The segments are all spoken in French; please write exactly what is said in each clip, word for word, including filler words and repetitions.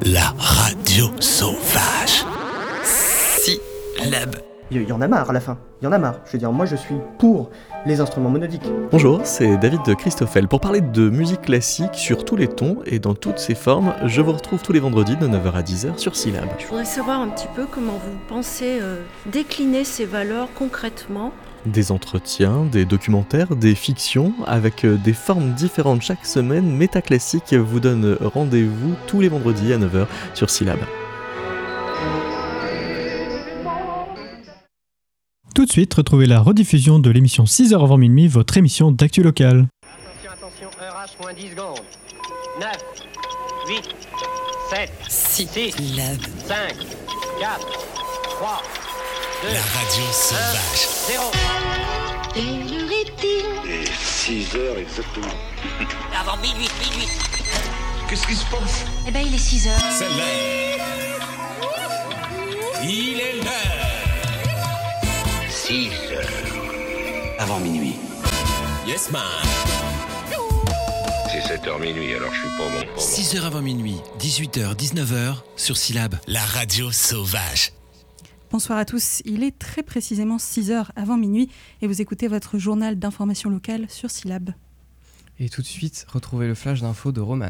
La radio sauvage. Syllabe. Il y en a marre à la fin, il y en a marre. Je veux dire, moi je suis pour les instruments monodiques. Bonjour, c'est David de Christoffel. Pour parler de musique classique sur tous les tons et dans toutes ses formes, je vous retrouve tous les vendredis de neuf heures à dix heures sur Syllabe. Je voudrais savoir un petit peu comment vous pensez euh, décliner ces valeurs concrètement. Des entretiens, des documentaires, des fictions, avec des formes différentes chaque semaine. Métaclassique vous donne rendez-vous tous les vendredis à neuf heures sur Syllabe. Tout de suite, retrouvez la rediffusion de l'émission six heures avant minuit, votre émission d'actu locale. Attention, attention, un H moins dix secondes. neuf, huit, sept, six, cinq, quatre, trois, deux, La radio sauvage. un, zéro. Quelle heure est-il ? Et six heures exactement. Avant minuit, minuit. Qu'est-ce qui se passe? Eh ben, il est six heures. C'est l'heure. Il est l'heure. six heures. Avant minuit. Yes man. C'est sept heures minuit, alors je suis pas bon. Pas bon. six heures avant minuit, dix-huit heures, dix-neuf heures sur Syllabe. La radio sauvage. Bonsoir à tous, il est très précisément six heures avant minuit et vous écoutez votre journal d'information locale sur Syllabe. Et tout de suite, retrouvez le flash d'info de Roman.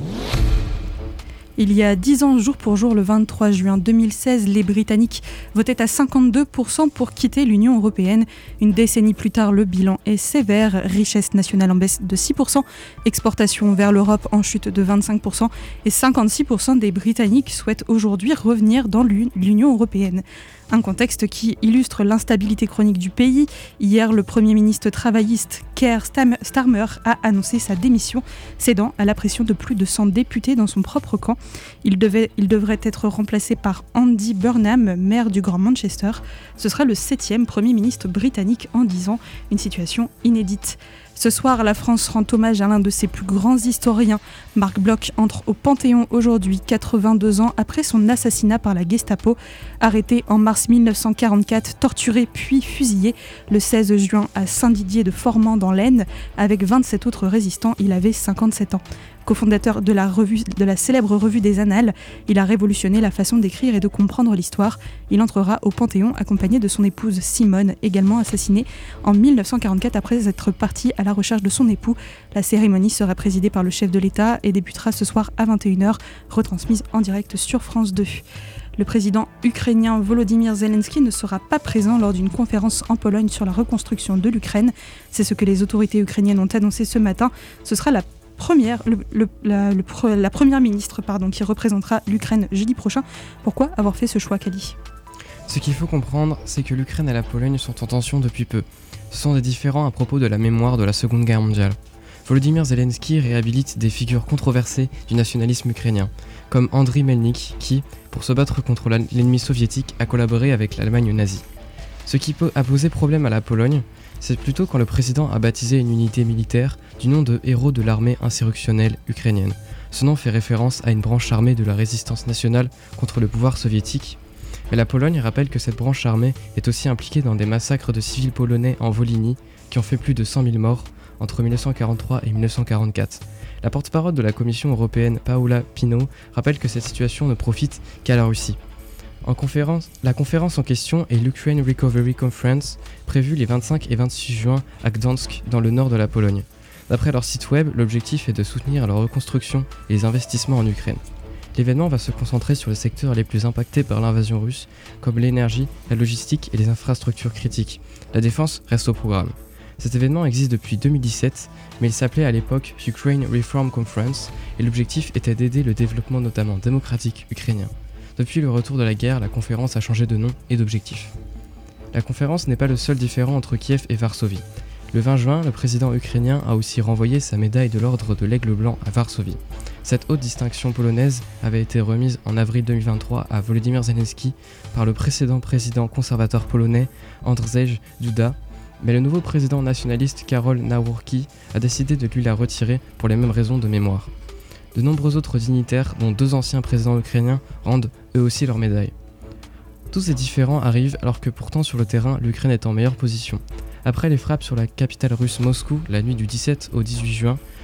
Il y a dix ans, jour pour jour, le vingt-trois juin deux mille seize, les Britanniques votaient à cinquante-deux pour cent pour quitter l'Union européenne. Une décennie plus tard, le bilan est sévère. Richesse nationale en baisse de six pour cent, exportation vers l'Europe en chute de vingt-cinq pour cent et cinquante-six pour cent des Britanniques souhaitent aujourd'hui revenir dans l'Union européenne. Un contexte qui illustre l'instabilité chronique du pays. Hier, le Premier ministre travailliste Keir Starmer a annoncé sa démission, cédant à la pression de plus de cent députés dans son propre camp. Il, devait, il devrait être remplacé par Andy Burnham, maire du Grand Manchester. Ce sera le septième Premier ministre britannique en dix ans, une situation inédite. Ce soir, la France rend hommage à l'un de ses plus grands historiens. Marc Bloch entre au Panthéon aujourd'hui, quatre-vingt-deux ans après son assassinat par la Gestapo. Arrêté en mars mille neuf cent quarante-quatre, torturé puis fusillé le seize juin à Saint-Didier de Formans dans l'Aisne. Avec vingt-sept autres résistants, il avait cinquante-sept ans. Cofondateur de la, revue, de la célèbre revue des Annales, il a révolutionné la façon d'écrire et de comprendre l'histoire. Il entrera au Panthéon accompagné de son épouse Simone, également assassinée en mille neuf cent quarante-quatre après être partie à la recherche de son époux. La cérémonie sera présidée par le chef de l'État et débutera ce soir à vingt et une heures, retransmise en direct sur France deux. Le président ukrainien Volodymyr Zelensky ne sera pas présent lors d'une conférence en Pologne sur la reconstruction de l'Ukraine. C'est ce que les autorités ukrainiennes ont annoncé ce matin. Ce sera la Première, le, le, la, le, la première ministre pardon, qui représentera l'Ukraine jeudi prochain. Pourquoi avoir fait ce choix, Kali ? Ce qu'il faut comprendre, c'est que l'Ukraine et la Pologne sont en tension depuis peu. Ce sont des différends à propos de la mémoire de la Seconde Guerre mondiale. Volodymyr Zelensky réhabilite des figures controversées du nationalisme ukrainien, comme Andriy Melnik, qui, pour se battre contre l'ennemi soviétique, a collaboré avec l'Allemagne nazie. Ce qui peut, a posé problème à la Pologne, c'est plutôt quand le président a baptisé une unité militaire du nom de héros de l'armée insurrectionnelle ukrainienne. Ce nom fait référence à une branche armée de la résistance nationale contre le pouvoir soviétique. Mais la Pologne rappelle que cette branche armée est aussi impliquée dans des massacres de civils polonais en Volhynie qui ont fait plus de cent mille morts entre mille neuf cent quarante-trois et mille neuf cent quarante-quatre. La porte-parole de la Commission européenne, Paula Pino, rappelle que cette situation ne profite qu'à la Russie. En conférence, la conférence en question est l'Ukraine Recovery Conference, prévue les vingt-cinq et vingt-six juin à Gdansk, dans le nord de la Pologne. D'après leur site web, l'objectif est de soutenir la reconstruction et les investissements en Ukraine. L'événement va se concentrer sur les secteurs les plus impactés par l'invasion russe, comme l'énergie, la logistique et les infrastructures critiques. La défense reste au programme. Cet événement existe depuis deux mille dix-sept, mais il s'appelait à l'époque Ukraine Reform Conference, et l'objectif était d'aider le développement notamment démocratique ukrainien. Depuis le retour de la guerre, la conférence a changé de nom et d'objectif. La conférence n'est pas le seul différend entre Kiev et Varsovie. Le vingt juin, le président ukrainien a aussi renvoyé sa médaille de l'ordre de l'Aigle Blanc à Varsovie. Cette haute distinction polonaise avait été remise en avril deux mille vingt-trois à Volodymyr Zelensky par le précédent président conservateur polonais Andrzej Duda, mais le nouveau président nationaliste Karol Nawrocki a décidé de lui la retirer pour les mêmes raisons de mémoire. De nombreux autres dignitaires, dont deux anciens présidents ukrainiens, rendent eux aussi leur médaille. Tous ces différends arrivent alors que pourtant sur le terrain, l'Ukraine est en meilleure position. Après les frappes sur la capitale russe Moscou la nuit du dix-sept au dix-huit juin,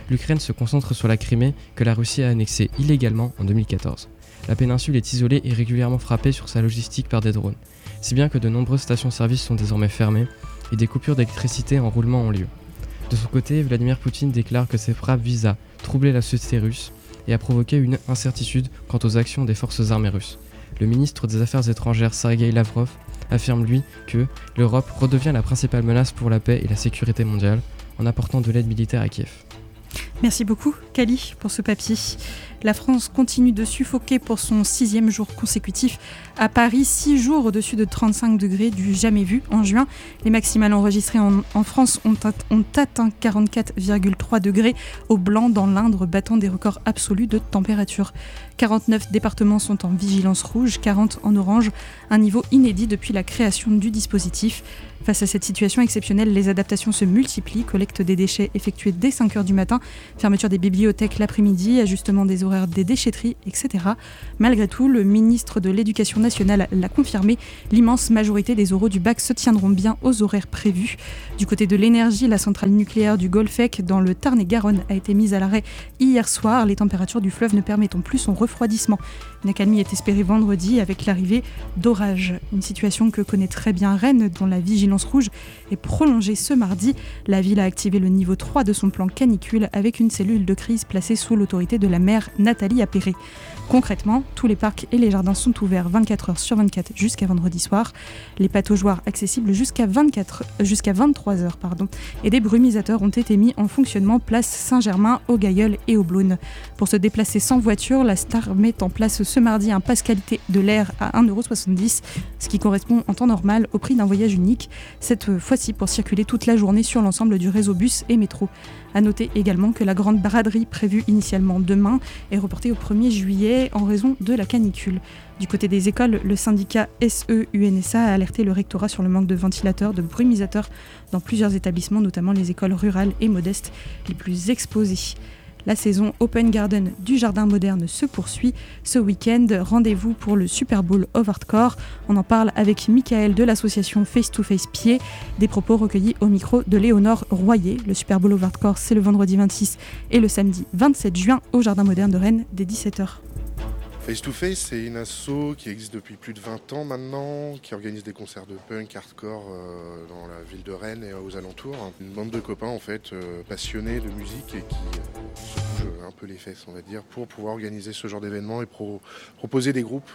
l'Ukraine se concentre sur la Crimée que la Russie a annexée illégalement en deux mille quatorze. La péninsule est isolée et régulièrement frappée sur sa logistique par des drones, si bien que de nombreuses stations-service sont désormais fermées et des coupures d'électricité en roulement ont lieu. De son côté, Vladimir Poutine déclare que ces frappes visent à troubler la société russe et à provoquer une incertitude quant aux actions des forces armées russes. Le ministre des Affaires étrangères Sergei Lavrov affirme lui que l'Europe redevient la principale menace pour la paix et la sécurité mondiale en apportant de l'aide militaire à Kiev. Merci beaucoup, Kali, pour ce papier. La France continue de suffoquer pour son sixième jour consécutif. À Paris, six jours au-dessus de trente-cinq degrés du jamais vu en juin. Les maximales enregistrées en, en France ont, ont atteint quarante-quatre virgule trois degrés au blanc dans l'Indre, battant des records absolus de température. quarante-neuf départements sont en vigilance rouge, quarante en orange, un niveau inédit depuis la création du dispositif. Face à cette situation exceptionnelle, les adaptations se multiplient, collecte des déchets effectuée dès cinq heures du matin, fermeture des bibliothèques l'après-midi, ajustement des horaires des déchetteries, et cetera. Malgré tout, le ministre de l'Éducation nationale l'a confirmé, l'immense majorité des oraux du bac se tiendront bien aux horaires prévus. Du côté de l'énergie, la centrale nucléaire du Golfec dans le Tarn-et-Garonne a été mise à l'arrêt hier soir, les températures du fleuve ne permettant plus son refroidissement. Une accalmie est espérée vendredi avec l'arrivée d'orages. Une situation que connaît très bien Rennes, dont la vigilance rouge est prolongée ce mardi. La ville a activé le niveau trois de son plan canicule avec une cellule de crise placée sous l'autorité de la maire Nathalie Appéré. Concrètement, tous les parcs et les jardins sont ouverts vingt-quatre heures sur vingt-quatre jusqu'à vendredi soir. Les pataugeoires accessibles jusqu'à, vingt-quatre, jusqu'à vingt-trois heures. Pardon. Et des brumisateurs ont été mis en fonctionnement place Saint-Germain, au Gailleul et au Blône. Pour se déplacer sans voiture, la Star met en place ce mardi un pass qualité de l'air à un euro soixante-dix, ce qui correspond en temps normal au prix d'un voyage unique, cette fois-ci pour circuler toute la journée sur l'ensemble du réseau bus et métro. A noter également que la grande braderie prévue initialement demain est reportée au premier juillet en raison de la canicule. Du côté des écoles, le syndicat S E U N S A a alerté le rectorat sur le manque de ventilateurs, de brumisateurs dans plusieurs établissements, notamment les écoles rurales et modestes les plus exposées. La saison Open Garden du Jardin Moderne se poursuit. Ce week-end, rendez-vous pour le Super Bowl of Hardcore. On en parle avec Michael de l'association Face to Face Pied. Des propos recueillis au micro de Léonore Royer. Le Super Bowl of Hardcore, c'est le vendredi vingt-six et le samedi vingt-sept juin au Jardin Moderne de Rennes dès dix-sept heures. Face to Face, c'est une asso qui existe depuis plus de vingt ans maintenant, qui organise des concerts de punk, hardcore euh, dans la ville de Rennes et aux alentours. Une bande de copains en fait euh, passionnés de musique et qui euh, se bougent un peu les fesses, on va dire, pour pouvoir organiser ce genre d'événement et pro- proposer des groupes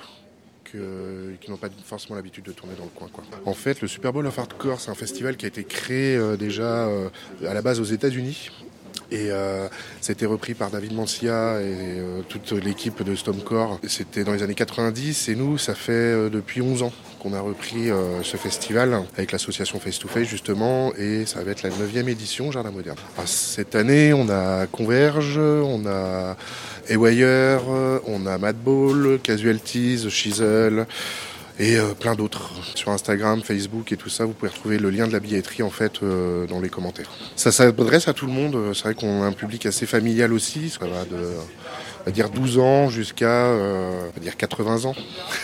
que, qui n'ont pas forcément l'habitude de tourner dans le coin, quoi. En fait, le Super Bowl of Hardcore, c'est un festival qui a été créé euh, déjà euh, à la base aux États-Unis. Et euh, c'était repris par David Mancia et euh, toute l'équipe de Stormcore. C'était dans les années quatre-vingt-dix et nous, ça fait euh, depuis onze ans qu'on a repris euh, ce festival avec l'association Face to Face justement, et ça va être la neuvième édition Jardin Moderne. Alors, cette année, on a Converge, on a Haywire, on a Madball, Casualties, Chisel, et euh, plein d'autres. Sur Instagram, Facebook et tout ça, vous pouvez retrouver le lien de la billetterie en fait euh, dans les commentaires. Ça s'adresse à tout le monde, c'est vrai qu'on a un public assez familial aussi, ça va de on va dire douze ans jusqu'à euh, on va dire quatre-vingts ans.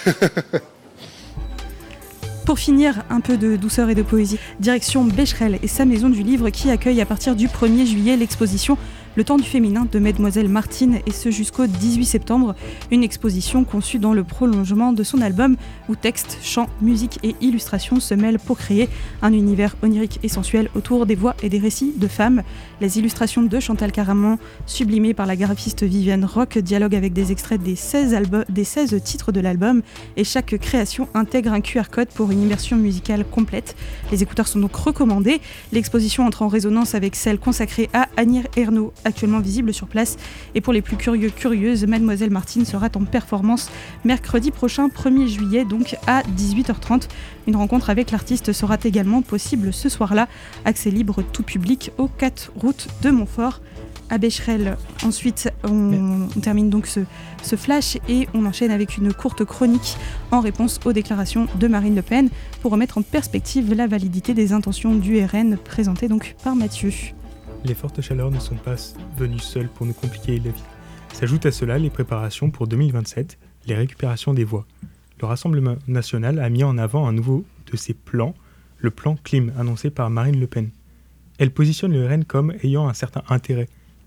Pour finir, un peu de douceur et de poésie. Direction Becherel et sa maison du livre qui accueille à partir du premier juillet l'exposition Le temps du féminin de Mademoiselle Martine, et ce jusqu'au dix-huit septembre. Une exposition conçue dans le prolongement de son album où texte, chant, musique et illustration se mêlent pour créer un univers onirique et sensuel autour des voix et des récits de femmes. Les illustrations de Chantal Caraman, sublimées par la graphiste Viviane Roch, dialoguent avec des extraits des seize, albu- des seize titres de l'album, et chaque création intègre un Q R code pour une immersion musicale complète. Les écouteurs sont donc recommandés. L'exposition entre en résonance avec celle consacrée à Annie Ernaux, actuellement visible sur place. Et pour les plus curieux curieuses, Mademoiselle Martine sera en performance mercredi prochain, premier juillet, donc à dix-huit heures trente. Une rencontre avec l'artiste sera également possible ce soir-là. Accès libre tout public au quatre route de Montfort à Becherel. Ensuite, on, on termine donc ce, ce flash et on enchaîne avec une courte chronique en réponse aux déclarations de Marine Le Pen pour remettre en perspective la validité des intentions du R N présentées donc par Mathieu. Les fortes chaleurs ne sont pas venues seules pour nous compliquer la vie. S'ajoutent à cela les préparations pour deux mille vingt-sept, les récupérations des voix. Le Rassemblement national a mis en avant un nouveau de ses plans, le plan Clim, annoncé par Marine Le Pen. Elle positionne le R N comme ayant un certain intérêt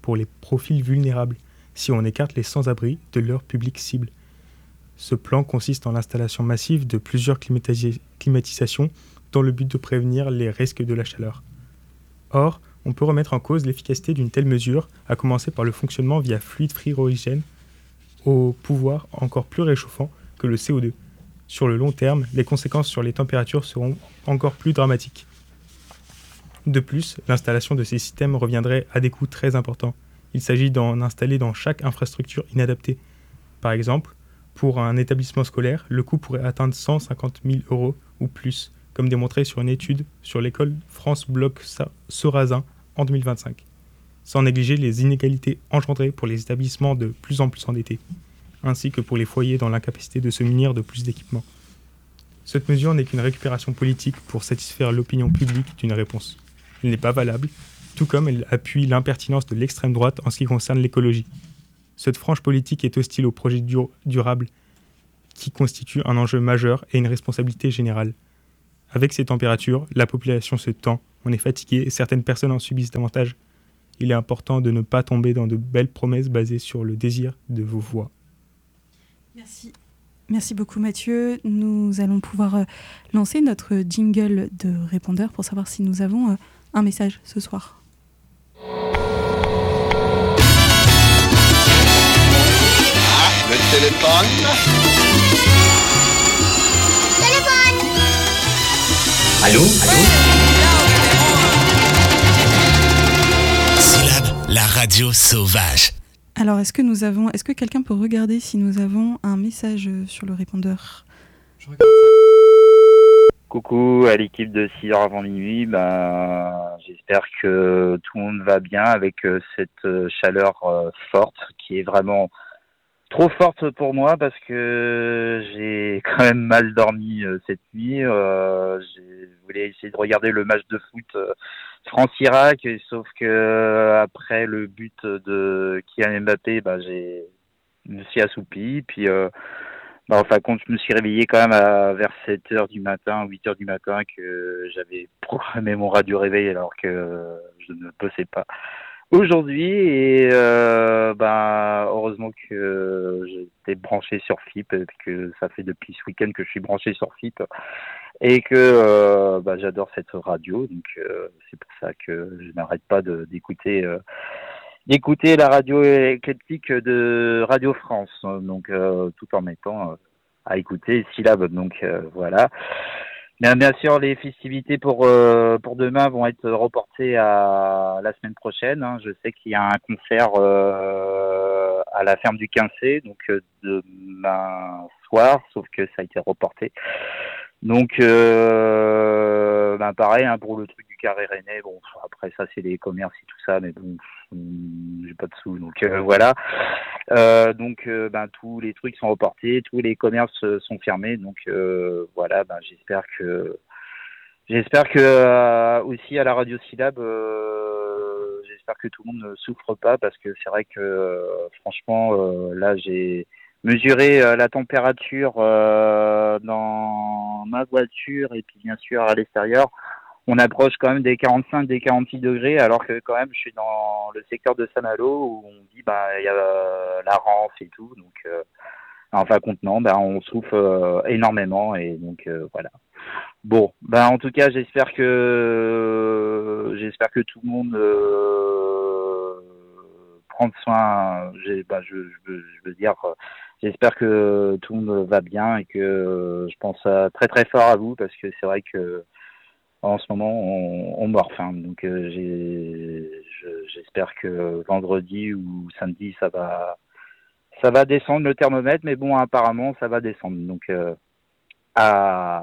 pour les profils vulnérables, si on écarte les sans-abri de leur public cible. Ce plan consiste en l'installation massive de plusieurs climatisi- climatisations dans le but de prévenir les risques de la chaleur. Or, on peut remettre en cause l'efficacité d'une telle mesure, à commencer par le fonctionnement via fluide frigorigène, au pouvoir encore plus réchauffant que le C O deux. Sur le long terme, les conséquences sur les températures seront encore plus dramatiques. De plus, l'installation de ces systèmes reviendrait à des coûts très importants. Il s'agit d'en installer dans chaque infrastructure inadaptée. Par exemple, pour un établissement scolaire, le coût pourrait atteindre cent cinquante mille euros ou plus, comme démontré sur une étude sur l'école France Bloc Saurazin en deux mille vingt-cinq, sans négliger les inégalités engendrées pour les établissements de plus en plus endettés, ainsi que pour les foyers dans l'incapacité de se munir de plus d'équipements. Cette mesure n'est qu'une récupération politique pour satisfaire l'opinion publique d'une réponse. Elle n'est pas valable, tout comme elle appuie l'impertinence de l'extrême droite en ce qui concerne l'écologie. Cette frange politique est hostile au projet dur- durable, qui constitue un enjeu majeur et une responsabilité générale. Avec ces températures, la population se tend, on est fatigué et certaines personnes en subissent davantage. Il est important de ne pas tomber dans de belles promesses basées sur le désir de vos voix. Merci. Merci beaucoup Mathieu. Nous allons pouvoir euh, lancer notre jingle de répondeur pour savoir si nous avons euh, un message ce soir. Le téléphone. Téléphone. Allô Allô Syllabe, la radio sauvage. Alors, est-ce que nous avons, est-ce que quelqu'un peut regarder si nous avons un message euh, sur le répondeur ? Je regarde ça. Coucou à l'équipe de six heures avant minuit, ben, j'espère que tout le monde va bien avec euh, cette euh, chaleur euh, forte qui est vraiment trop forte pour moi parce que j'ai quand même mal dormi euh, cette nuit. Euh, j'ai voulu essayer de regarder le match de foot euh, France-Irak, sauf que euh, après le but de Kylian Mbappé, ben, j'ai je me suis assoupi, puis euh, bah, enfin, quand je me suis réveillé quand même à, vers sept heures du matin, huit heures du matin, que j'avais programmé mon radio réveil alors que euh, je ne bossais pas aujourd'hui. Et euh, bah, heureusement que euh, j'étais branché sur F I P, et que ça fait depuis ce week-end que je suis branché sur F I P, et que euh, bah, j'adore cette radio. Donc euh, c'est pour ça que je n'arrête pas de, d'écouter... Euh, d'écouter la radio éclectique de Radio France, donc euh, tout en mettant euh, à écouter Syllabe, donc euh, voilà. Bien, bien sûr, les festivités pour euh, pour demain vont être reportées à la semaine prochaine. Hein. Je sais qu'il y a un concert euh, à la ferme du Quincé, donc euh, demain soir, sauf que ça a été reporté. Donc, euh, ben pareil, hein, pour le truc du Carré Rennais, bon, après ça, c'est les commerces et tout ça, mais bon, j'ai pas de sous, donc euh, voilà. Euh, donc, euh, ben tous les trucs sont reportés, tous les commerces sont fermés, donc euh, voilà, ben j'espère que, j'espère que euh, aussi à la radio Syllabe, euh, j'espère que tout le monde ne souffre pas, parce que c'est vrai que euh, franchement, euh, là, j'ai mesurer euh, la température euh, dans ma voiture et puis bien sûr à l'extérieur, on approche quand même des quarante-cinq, des quarante-six degrés, alors que quand même je suis dans le secteur de Saint-Malo où on dit bah il y a euh, la Rance et tout, donc euh, enfin contenant, bah, on souffre euh, énormément et donc euh, voilà. Bon, bah en tout cas j'espère que euh, j'espère que tout le monde euh, prend soin. J'ai, bah je, je, veux, je veux dire. J'espère que tout le monde va bien et que je pense très très fort à vous, parce que c'est vrai que en ce moment on, on morfe. Hein. Donc euh, j'ai, je, j'espère que vendredi ou samedi ça va ça va descendre le thermomètre, mais bon apparemment ça va descendre. Donc euh, à,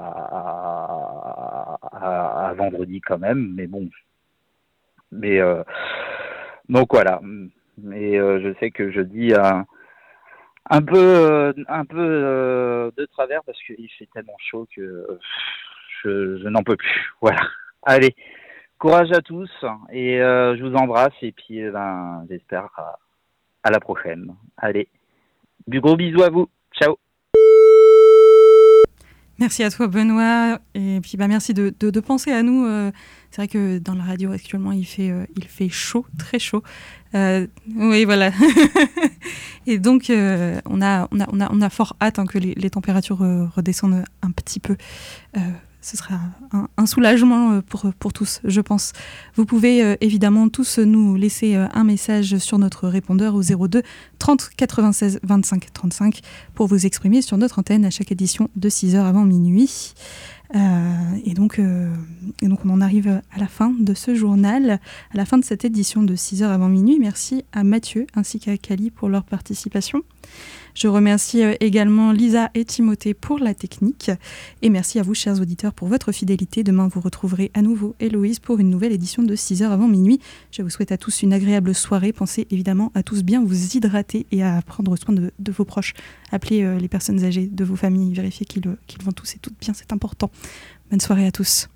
à, à, à vendredi quand même, mais bon. Mais euh, donc voilà. Mais euh, je sais que jeudi à Un peu, euh, un peu euh, de travers, parce qu'il fait tellement chaud que euh, je, je n'en peux plus. Voilà. Allez, courage à tous et euh, je vous embrasse et puis euh, ben, j'espère à, à la prochaine. Allez, du gros bisous à vous. Ciao. Merci à toi Benoît, et puis bah, merci de, de, de penser à nous. Euh, c'est vrai que dans la radio actuellement il fait, euh, il fait chaud, très chaud. Euh, oui voilà. Et donc euh, on, a, on, a, on, a, on a fort hâte hein, que les, les températures euh, redescendent un petit peu. Euh, ce sera un, un soulagement pour, pour tous, je pense. Vous pouvez euh, évidemment tous nous laisser euh, un message sur notre répondeur au zéro deux trente quatre-vingt-seize vingt-cinq trente-cinq pour vous exprimer sur notre antenne à chaque édition de six heures avant minuit. Euh, et, donc, euh, et donc on en arrive à la fin de ce journal, à la fin de cette édition de six heures avant minuit. Merci à Mathieu ainsi qu'à Kali pour leur participation. Je remercie également Lisa et Timothée pour la technique. Et merci à vous, chers auditeurs, pour votre fidélité. Demain, vous retrouverez à nouveau Héloïse pour une nouvelle édition de six heures avant minuit. Je vous souhaite à tous une agréable soirée. Pensez évidemment à tous bien vous hydrater et à prendre soin de, de vos proches. Appelez euh, les personnes âgées de vos familles, vérifiez qu'ils, qu'ils vont tous et toutes bien, c'est important. Bonne soirée à tous.